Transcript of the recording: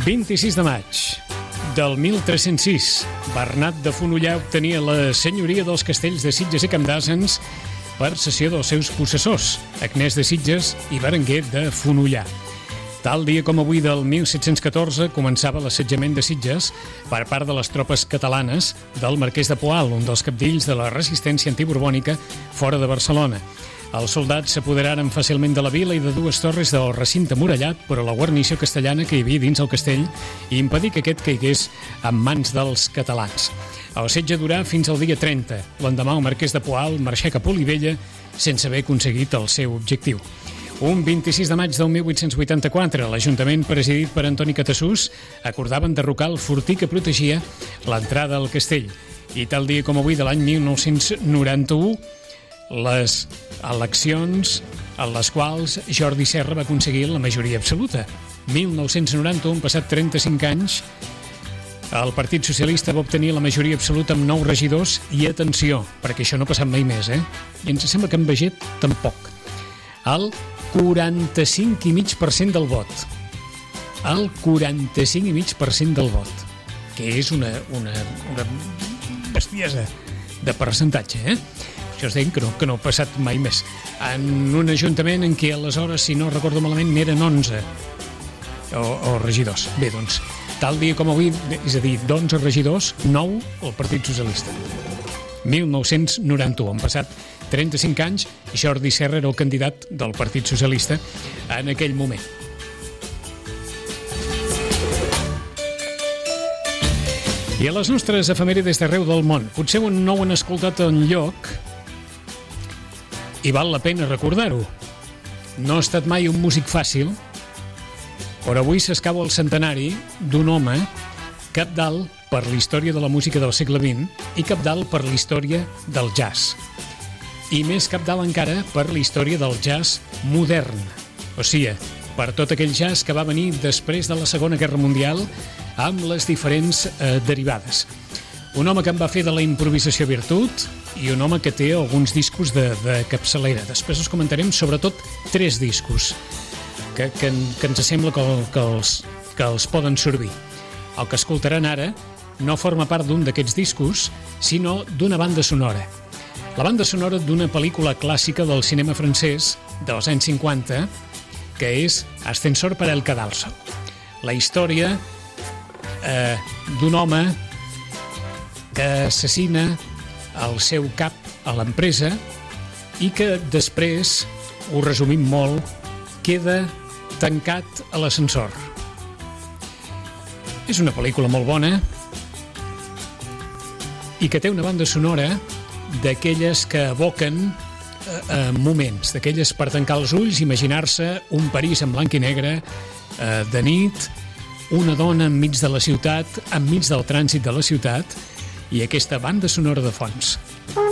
26 de maig del 1306, Bernat de Fonollar obtenia la senyoria dels castells de Sitges i Campdàsens per cessió dels seus possessors, Agnès de Sitges i Berenguer de Fonollar. Tal dia com avui del 1714 començava l'assetjament de Sitges per part de les tropes catalanes del marquès de Poal, un dels cabdills de la resistència antiborbònica fora de Barcelona. Els soldats s'apoderaren fàcilment de la vila i de dues torres del recinte murallat, però la guarnició castellana que hi havia dins el castell impedí que aquest caigués en mans dels catalans. El setge durà fins al dia 30. L'endemà el marquès de Poal marxà cap a Olivella sense haver aconseguit el seu objectiu. Un 26 de maig del 1884, l'Ajuntament, presidit per Antoni Catassús, acordaven derrocar el fortí que protegia l'entrada al castell. I tal dia com avui de l'any 1991, les eleccions en les quals Jordi Serra va aconseguir la majoria absoluta. 1991, passat 35 anys, el Partit Socialista va obtenir la majoria absoluta amb 9 regidors i, atenció, perquè això no ha passat mai més, I ens sembla que en Veget tampoc. El 45,5% del vot. El 45,5% del vot. Que és una bestiesa de percentatge, Això es deia que no ha passat mai més. En un ajuntament en què aleshores, si no recordo malament, n'eren 11 o regidors. Bé, doncs, tal dia com avui, és a dir, d'11 regidors, 9 el Partit Socialista. 1991, han passat 35 anys, i Jordi Serra era el candidat del Partit Socialista en aquell moment. I a les nostres efemèrides d'arreu del món, potser no ho han escoltat enlloc, i val la pena recordar-ho. No ha estat mai un músic fàcil, però avui s'escau el centenari d'un home cabdal per la història de la música del segle XX i cabdal per la història del jazz. I més cabdal encara per la història del jazz modern, o sigui, per tot aquell jazz que va venir després de la Segona Guerra Mundial amb les diferents derivades. Un home que en va fer de la improvisació virtut i un home que té alguns discos de capçalera. Després us comentarem sobretot 3 discos que ens sembla que els poden servir. El que escoltaran ara no forma part d'un d'aquests discos, sinó d'una banda sonora. La banda sonora d'una pel·lícula clàssica del cinema francès dels anys 50, que és Ascensor para el cadalso. La història d'un home que assassina el seu cap a l'empresa i que després, ho resumim molt, queda tancat a l'ascensor. És una pel·lícula molt bona i que té una banda sonora d'aquelles que evoquen moments, d'aquelles per tancar els ulls, imaginar-se un París en blanc i negre, de nit, una dona enmig de la ciutat, enmig del trànsit de la ciutat, i aquesta banda sonora de fons.